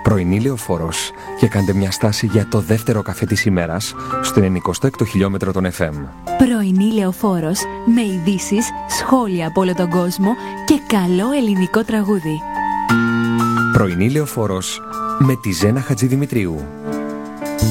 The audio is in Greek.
Πρωινή Λεωφόρος και κάντε μια στάση για το δεύτερο καφέ της ημέρας στο 96ο χιλιόμετρο των FM. Πρωινή Λεωφόρος με ειδήσεις, σχόλια από όλο τον κόσμο και καλό ελληνικό τραγούδι. Πρωινή Λεωφόρος με τη Ζένα Χατζηδημητρίου.